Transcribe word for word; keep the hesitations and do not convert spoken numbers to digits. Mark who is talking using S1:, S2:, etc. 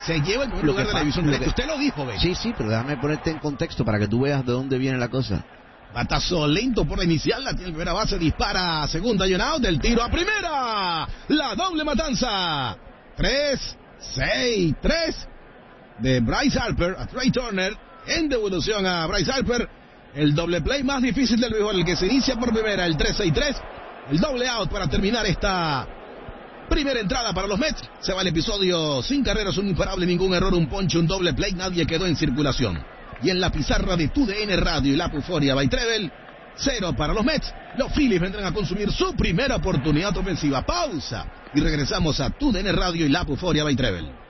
S1: se lleva el primer lugar de la división del este. Usted lo dijo, ¿ves?
S2: Sí, sí, pero déjame ponerte en contexto para que tú veas de dónde viene la cosa.
S1: Batazo lento por la inicial, la tiene primera base, dispara a segunda y un out, del tiro a primera. La doble matanza. tres, seis, tres de Bryce Harper a Trea Turner. En devolución a Bryce Harper. El doble play más difícil del béisbol, el que se inicia por primera, el tres seis tres. El doble out para terminar esta primera entrada para los Mets. Se va el episodio sin carreras, un imparable, ningún error, un ponche, un doble play, nadie quedó en circulación. Y en la pizarra de Tu D N Radio y la Puforia by Trevel, cero para los Mets. Los Phillies vendrán a consumir su primera oportunidad ofensiva. Pausa y regresamos a Tu D N Radio y la Puforia by Trevel.